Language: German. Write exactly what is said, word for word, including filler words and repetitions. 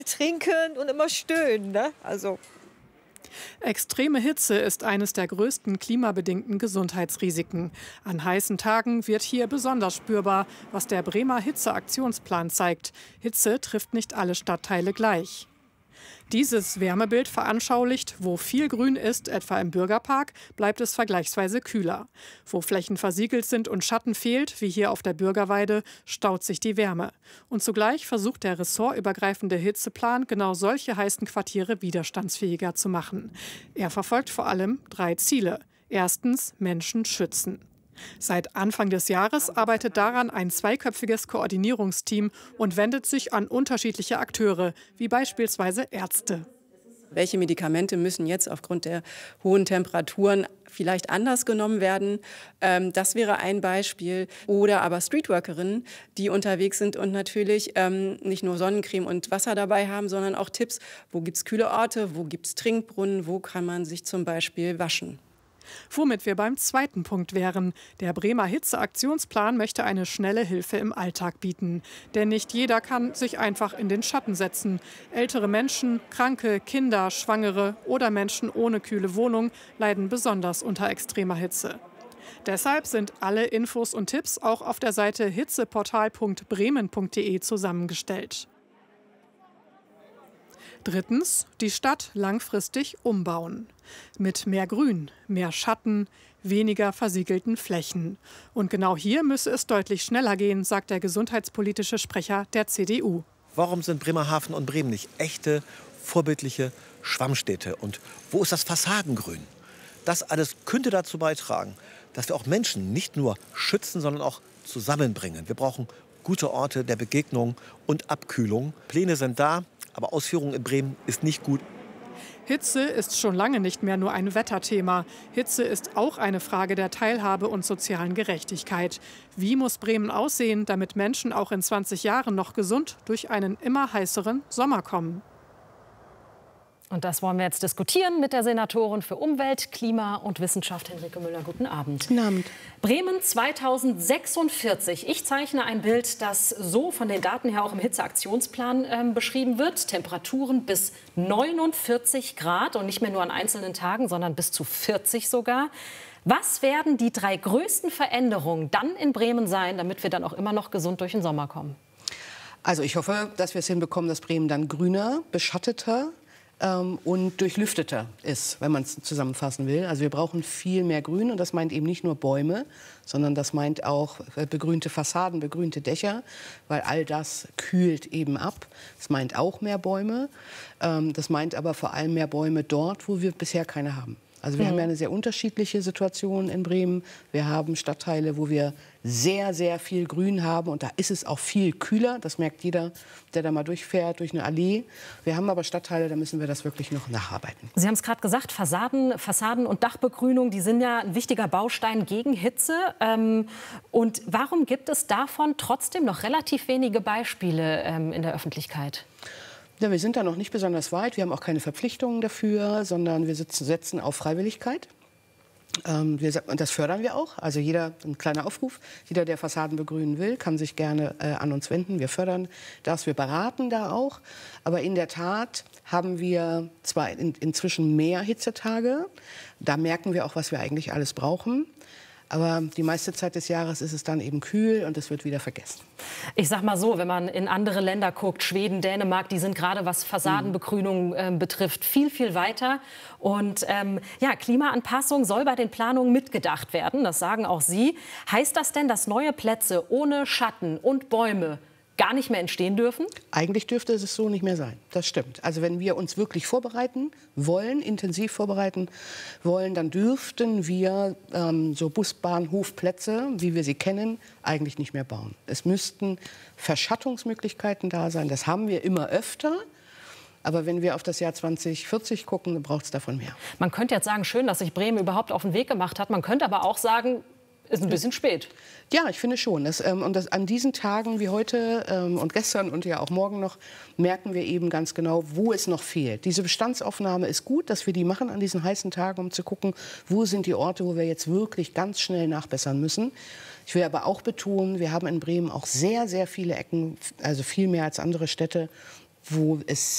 trinken und immer stöhnen, ne? Also. Extreme Hitze ist eines der größten klimabedingten Gesundheitsrisiken. An heißen Tagen wird hier besonders spürbar, was der Bremer Hitzeaktionsplan zeigt. Hitze trifft nicht alle Stadtteile gleich. Dieses Wärmebild veranschaulicht, wo viel Grün ist, etwa im Bürgerpark, bleibt es vergleichsweise kühler. Wo Flächen versiegelt sind und Schatten fehlt, wie hier auf der Bürgerweide, staut sich die Wärme. Und zugleich versucht der ressortübergreifende Hitzeplan, genau solche heißen Quartiere widerstandsfähiger zu machen. Er verfolgt vor allem drei Ziele. Erstens, Menschen schützen. Seit Anfang des Jahres arbeitet daran ein zweiköpfiges Koordinierungsteam und wendet sich an unterschiedliche Akteure, wie beispielsweise Ärzte. Welche Medikamente müssen jetzt aufgrund der hohen Temperaturen vielleicht anders genommen werden? Ähm, das wäre ein Beispiel. Oder aber Streetworkerinnen, die unterwegs sind und natürlich ähm, nicht nur Sonnencreme und Wasser dabei haben, sondern auch Tipps, wo gibt es kühle Orte, wo gibt es Trinkbrunnen, wo kann man sich zum Beispiel waschen. Womit wir beim zweiten Punkt wären. Der Bremer Hitzeaktionsplan möchte eine schnelle Hilfe im Alltag bieten. Denn nicht jeder kann sich einfach in den Schatten setzen. Ältere Menschen, Kranke, Kinder, Schwangere oder Menschen ohne kühle Wohnung leiden besonders unter extremer Hitze. Deshalb sind alle Infos und Tipps auch auf der Seite hitzeportal punkt bremen punkt de zusammengestellt. Drittens, die Stadt langfristig umbauen. Mit mehr Grün, mehr Schatten, weniger versiegelten Flächen. Und genau hier müsse es deutlich schneller gehen, sagt der gesundheitspolitische Sprecher der C D U. Warum sind Bremerhaven und Bremen nicht echte, vorbildliche Schwammstädte? Und wo ist das Fassadengrün? Das alles könnte dazu beitragen, dass wir auch Menschen nicht nur schützen, sondern auch zusammenbringen. Wir brauchen gute Orte der Begegnung und Abkühlung. Pläne sind da. Aber Ausführung in Bremen ist nicht gut. Hitze ist schon lange nicht mehr nur ein Wetterthema. Hitze ist auch eine Frage der Teilhabe und sozialen Gerechtigkeit. Wie muss Bremen aussehen, damit Menschen auch in zwanzig Jahren noch gesund durch einen immer heißeren Sommer kommen? Und das wollen wir jetzt diskutieren mit der Senatorin für Umwelt, Klima und Wissenschaft, Henrike Müller. Guten Abend. Guten Abend. Bremen zweitausendsechsundvierzig. Ich zeichne ein Bild, das so von den Daten her auch im Hitzeaktionsplan äh, beschrieben wird. Temperaturen bis neunundvierzig Grad und nicht mehr nur an einzelnen Tagen, sondern bis zu vierzig sogar. Was werden die drei größten Veränderungen dann in Bremen sein, damit wir dann auch immer noch gesund durch den Sommer kommen? Also ich hoffe, dass wir es hinbekommen, dass Bremen dann grüner, beschatteter und durchlüfteter ist, wenn man es zusammenfassen will. Also wir brauchen viel mehr Grün und das meint eben nicht nur Bäume, sondern das meint auch begrünte Fassaden, begrünte Dächer, weil all das kühlt eben ab. Das meint auch mehr Bäume. Das meint aber vor allem mehr Bäume dort, wo wir bisher keine haben. Also wir mhm. haben ja eine sehr unterschiedliche Situation in Bremen. Wir haben Stadtteile, wo wir sehr, sehr viel Grün haben. Und da ist es auch viel kühler. Das merkt jeder, der da mal durchfährt, durch eine Allee. Wir haben aber Stadtteile, da müssen wir das wirklich noch nacharbeiten. Sie haben es gerade gesagt, Fassaden, Fassaden und Dachbegrünung, die sind ja ein wichtiger Baustein gegen Hitze. Ähm, und warum gibt es davon trotzdem noch relativ wenige Beispiele ähm, in der Öffentlichkeit? Ja, wir sind da noch nicht besonders weit. Wir haben auch keine Verpflichtungen dafür, sondern wir sitzen, setzen auf Freiwilligkeit. Ähm, wir, und das fördern wir auch. Also jeder, ein kleiner Aufruf, jeder, der Fassaden begrünen will, kann sich gerne äh, an uns wenden. Wir fördern das, wir beraten da auch. Aber in der Tat haben wir zwar in, inzwischen mehr Hitzetage. Da merken wir auch, was wir eigentlich alles brauchen. Aber die meiste Zeit des Jahres ist es dann eben kühl und es wird wieder vergessen. Ich sag mal so, wenn man in andere Länder guckt, Schweden, Dänemark, die sind gerade, was Fassadenbegrünung äh, betrifft, viel, viel weiter. Und ähm, ja, Klimaanpassung soll bei den Planungen mitgedacht werden, das sagen auch Sie. Heißt das denn, dass neue Plätze ohne Schatten und Bäume gar nicht mehr entstehen dürfen? Eigentlich dürfte es so nicht mehr sein. Das stimmt. Also wenn wir uns wirklich vorbereiten wollen, intensiv vorbereiten wollen, dann dürften wir ähm, so Busbahnhofplätze, wie wir sie kennen, eigentlich nicht mehr bauen. Es müssten Verschattungsmöglichkeiten da sein. Das haben wir immer öfter. Aber wenn wir auf das Jahr zwanzig vierzig gucken, dann braucht es davon mehr. Man könnte jetzt sagen, schön, dass sich Bremen überhaupt auf den Weg gemacht hat. Man könnte aber auch sagen, ist ein bisschen spät. Ja, ich finde schon. Das, ähm, und das, an diesen Tagen wie heute ähm, und gestern und ja auch morgen noch merken wir eben ganz genau, wo es noch fehlt. Diese Bestandsaufnahme ist gut, dass wir die machen an diesen heißen Tagen, um zu gucken, wo sind die Orte, wo wir jetzt wirklich ganz schnell nachbessern müssen. Ich will aber auch betonen, wir haben in Bremen auch sehr, sehr viele Ecken, also viel mehr als andere Städte, wo es